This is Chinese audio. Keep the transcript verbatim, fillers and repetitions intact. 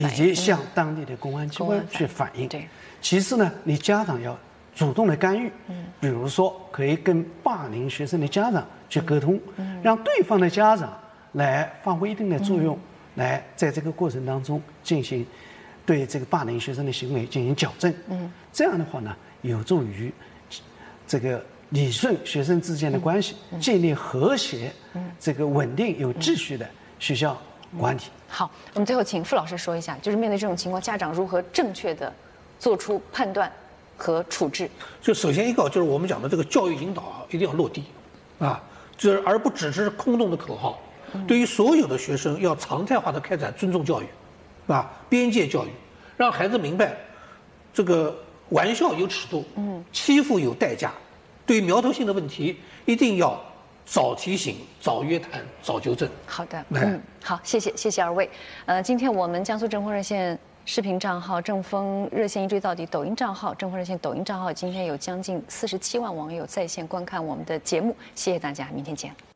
以及向当地的公安机关去反映。 对。 其次呢，你家长要主动的干预，嗯，比如说可以跟霸凌学生的家长去沟通，嗯，让对方的家长来发挥一定的作用，嗯、来在这个过程当中进行对这个霸凌学生的行为进行矫正，嗯，这样的话呢，有助于这个理顺学生之间的关系，嗯、建立和谐、嗯、这个稳定有秩序的学校管理。 嗯、好，我们最后请傅老师说一下，就是面对这种情况，家长如何正确的做出判断和处置？ 就首先一个就是我们讲的这个教育引导啊，一定要落地，啊，就是而不只是空洞的口号。嗯、对于所有的学生，要常态化的开展尊重教育，啊，边界教育，让孩子明白，这个玩笑有尺度，嗯，欺负有代价。对于苗头性的问题，一定要早提醒、早约谈、早纠正。 好的，嗯，好，谢谢，谢谢二位。呃，今天我们江苏正风热线视频账号正风热线一追到底，抖音账号正风热线抖音账号，今天有将近四十七万网友在线观看我们的节目，谢谢大家，明天见。